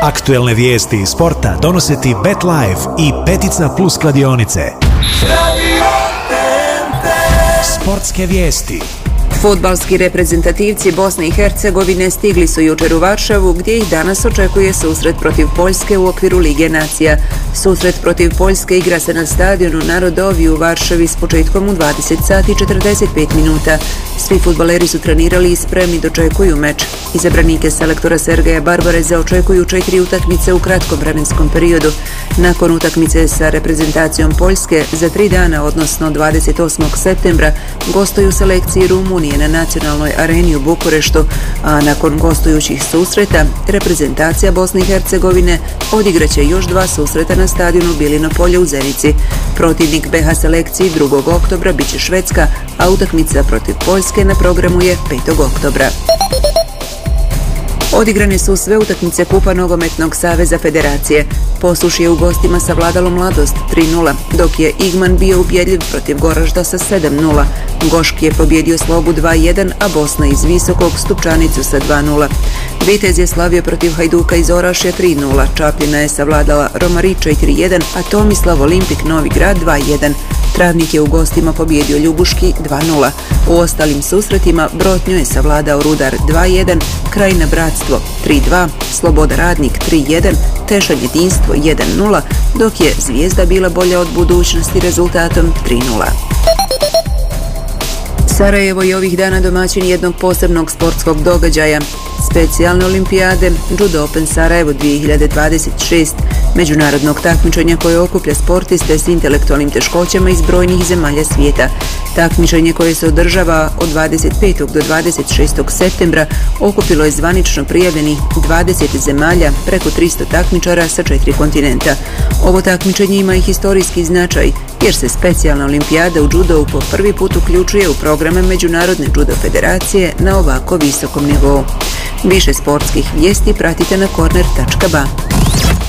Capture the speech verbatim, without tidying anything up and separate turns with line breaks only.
Aktuelne vijesti iz sporta donose ti BetLife i Petica Plus kladionice. Sportske vijesti.
Fudbalski reprezentativci Bosne i Hercegovine stigli su jučer u Varšavu, gdje ih danas očekuje susret protiv Poljske u okviru Lige nacija. Susret protiv Poljske igra se na stadionu Narodovi u Varšavi s početkom u dvadeset sati i četrdeset pet minuta. Svi fudbaleri su trenirali i spremni dočekuju meč. Izabranike selektora Sergeja Barbareza očekuju četiri utakmice u kratkom vremenskom periodu. Nakon utakmice sa reprezentacijom Poljske za tri dana, odnosno dvadeset osmog septembra, gostuju selekciji Rumunije na nacionalnoj areni u Bukureštu, a nakon gostujućih susreta reprezentacija Bosne i Hercegovine odigraće još dva susreta na stadionu Bilino polje u Zenici. Protivnik be ha selekciji drugog oktobra biće Švedska, a utakmica protiv Poljske na programu je petog oktobra. Odigrane su sve utakmice Kupa Nogometnog saveza Federacije. Posuš je u gostima savladalo Mladost tri nula, dok je Igman bio ubjedljiv protiv Goražda sa sedam nula. Goški je pobjedio Slogu dva jedan, a Bosna iz Visokog Stupčanicu sa dva nula. Vitez je slavio protiv Hajduka iz Orašja tri nula, Čapljina je savladala Romari četiri jedan, a Tomislav Olimpik Novi Grad dva jedan. Travnik je u gostima pobjedio Ljubuški dva nula. U ostalim susretima Brotnju je savladao Rudar dva jedan, Krajina Bratstvo tri dva, Sloboda Radnik tri jedan, Tešanj Jedinstvo jedan nula, dok je Zvijezda bila bolja od Budućnosti rezultatom tri nula. Sarajevo je ovih dana domaćin jednog posebnog sportskog događaja, specijalne olimpijade Judo Open Sarajevo dvije hiljade dvadeset šest, međunarodnog takmičenja koje okuplja sportiste s intelektualnim teškoćama iz brojnih zemalja svijeta. Takmičenje koje se održava od dvadeset petog do dvadeset šestog septembra okupilo je zvanično prijavljenih dvadeset zemalja, preko tristo takmičara sa četiri kontinenta. Ovo takmičenje ima i historijski značaj, jer se specijalna olimpijada u judovu po prvi put uključuje u programe Međunarodne judo federacije na ovako visokom nivou. Više sportskih vijesti pratite na korner tačka ba.